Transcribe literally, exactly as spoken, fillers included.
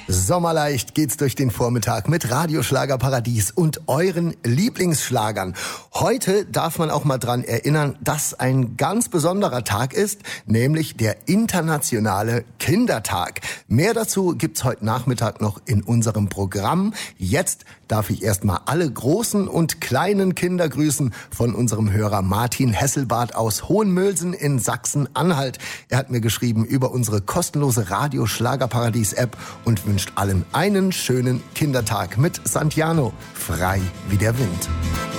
Sommerleicht geht's durch den Vormittag mit Radioschlagerparadies und euren Lieblingsschlagern. Heute darf man auch mal dran erinnern, dass ein ganz besonderer Tag ist, nämlich der internationale Kindertag. Mehr dazu gibt's heute Nachmittag noch in unserem Programm. Jetzt darf ich erstmal alle großen und kleinen Kinder grüßen von unserem Hörer Martin Hesselbart aus Hohenmölsen in Sachsen-Anhalt. Er hat mir geschrieben über unsere kostenlose Radioschlagerparadies-App und wünscht allen einen schönen Kindertag mit Santiano, frei wie der Wind.